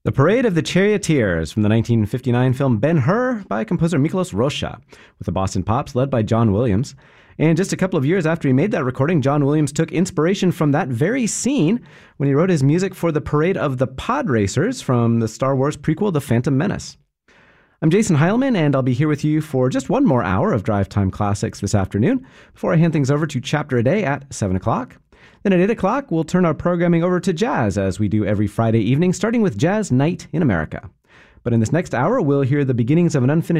The Parade of the Charioteers from the 1959 film Ben-Hur by composer Miklos Rozsa, with the Boston Pops led by John Williams. And just a couple of years after he made that recording, John Williams took inspiration from that very scene when he wrote his music for the Parade of the Pod Racers from the Star Wars prequel, The Phantom Menace. I'm Jason Heilman, and I'll be here with you for just one more hour of Drive Time Classics this afternoon before I hand things over to Chapter a Day at 7 o'clock. Then at 8 o'clock, we'll turn our programming over to jazz, as we do every Friday evening, starting with Jazz Night in America. But in this next hour, we'll hear the beginnings of an unfinished